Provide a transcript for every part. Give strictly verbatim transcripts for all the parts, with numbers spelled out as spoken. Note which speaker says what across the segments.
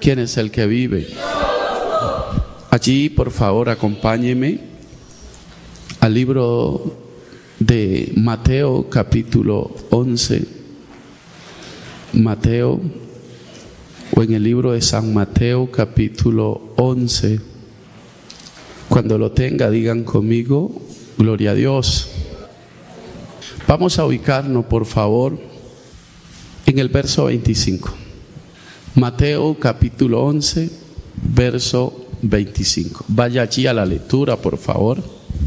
Speaker 1: ¿Quién es el que vive? Allí, por favor, acompáñeme al libro de Mateo, capítulo once. Mateo, o en el libro de San Mateo, capítulo once. Cuando lo tenga, digan conmigo, gloria a Dios. Vamos a ubicarnos, por favor, en el verso veinticinco. Mateo, capítulo once, verso veinticinco. Vaya allí a la lectura, por favor.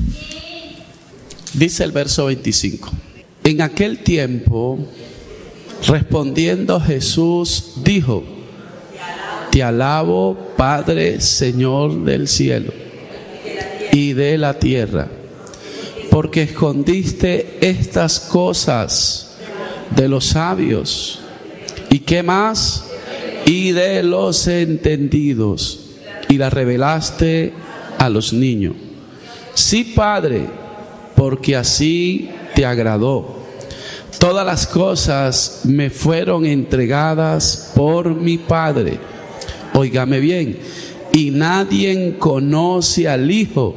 Speaker 1: Dice el verso veinticinco: en aquel tiempo, respondiendo Jesús, dijo: Te alabo, Padre, Señor del cielo y de la tierra, porque escondiste estas cosas de los sabios, ¿y qué más? Y de los entendidos, y las revelaste a los niños. Sí, Padre, porque así te agradó. Todas las cosas me fueron entregadas por mi Padre. Óigame bien, y nadie conoce al Hijo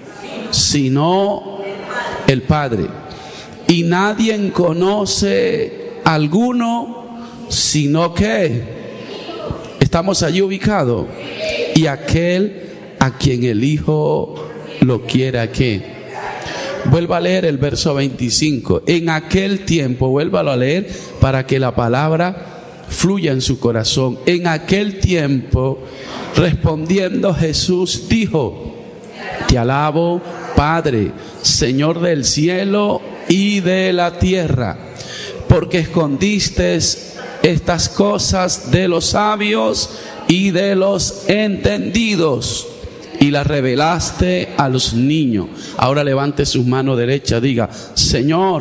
Speaker 1: sino el Padre, y nadie conoce a alguno sino que estamos allí ubicados, y aquel a quien el Hijo lo quiera que. Vuelva a leer el verso veinticinco. En aquel tiempo, vuélvalo a leer para que la palabra fluya en su corazón. En aquel tiempo, respondiendo Jesús, dijo: Te alabo, Padre, Señor del cielo y de la tierra, porque escondiste estas cosas de los sabios y de los entendidos, y las revelaste a los niños. Ahora levante su mano derecha, diga: Señor,